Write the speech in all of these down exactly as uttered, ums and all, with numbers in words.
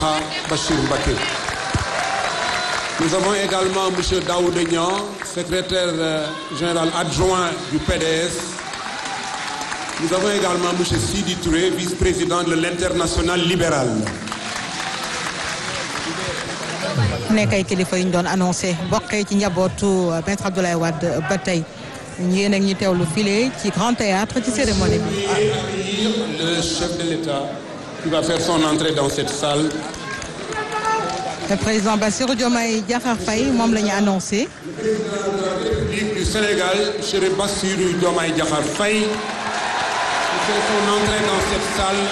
Bachir Mbacké. Nous avons également M. Daouda Niang, secrétaire euh, général adjoint du P D S. Nous avons également M. Sidi Touré, vice-président de l'Internationale libérale. nekk ay kilifa yu ñu doon annoncé bokkee ci njabootu maître Abdoulaye Wade ba tey yéen ak ñi teewlu file ci Grand Théâtre ci cérémonie bi. Le chef de l'État qui va faire son entrée dans cette salle. Le président Bassirou Diomaye Diakhar Faye moom la ñu annoncé. Le président de la République du Sénégal, Cheikh Bassirou Diomaye Diakhar Faye, qui fait son entrée dans cette salle.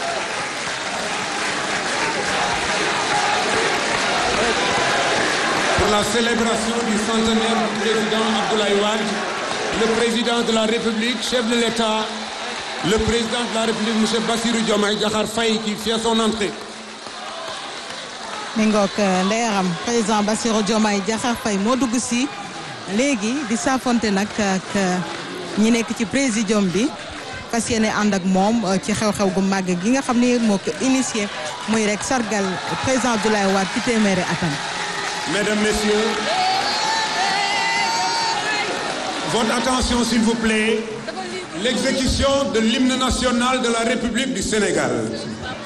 Pour la célébration du centenaire du président Abdoulaye Wade, le président de la République, chef de l'État, le président de la République, M. Bassirou Diomaye Diakhar Faye, qui fait son entrée. mi ngoog ndeyaram président Bassirou Diomaye Diakhar Faye moo dugg si léegi di saafonte nag ak ñi nekk ci présidium bi fas yéene ànd ak moom ci xew-xew gu màgg gi nga xam ne moo ko initié muy rek sargal président Abdoulaye Wade ci téeméeri atam. Mesdames, Messieurs, votre attention s'il vous plaît, l'exécution de l'hymne national de la République du Sénégal.